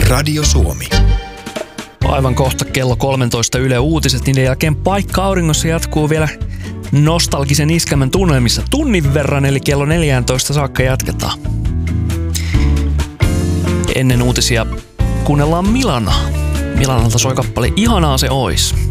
Radio Suomi. Aivan kohta kello 13 Yle Uutiset, niiden jälkeen Paikka auringossa jatkuu vielä nostalgisen iskelmän tunnelmissa tunnin verran, eli kello 14 saakka jatketaan. Ennen uutisia kuunnellaan Milanaa. Milanalta soi kappale Ihanaa se ois.